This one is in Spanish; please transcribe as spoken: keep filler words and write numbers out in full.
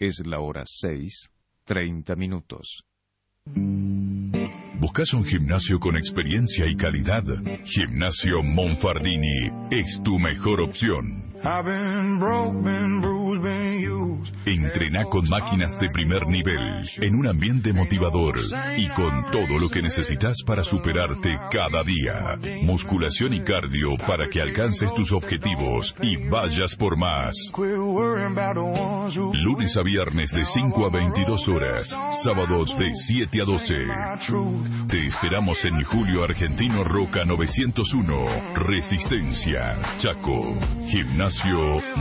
Es la hora seis, treinta minutos. ¿Buscas un gimnasio con experiencia y calidad? Gimnasio Monfardini es tu mejor opción. Entrená con máquinas de primer nivel, en un ambiente motivador y con todo lo que necesitas para superarte cada día. Musculación y cardio para que alcances tus objetivos y vayas por más. Lunes a viernes de cinco a veintidós horas, sábados de siete a doce. Te esperamos en Julio Argentino Roca novecientos uno, Resistencia, Chaco. Gimnasio